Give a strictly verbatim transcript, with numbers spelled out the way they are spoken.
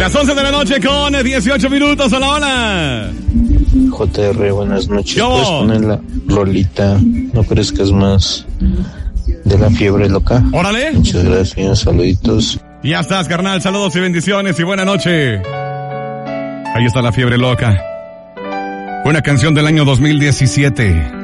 Las once de la noche con dieciocho minutos. Hola, hola. J R, buenas noches. Yo. ¿Puedes poner la rolita? No parezcas más de la fiebre loca. Órale. Muchas gracias, saluditos. Ya estás, carnal. Saludos y bendiciones y buena noche. Ahí está la fiebre loca. Una canción del año dos mil diecisiete.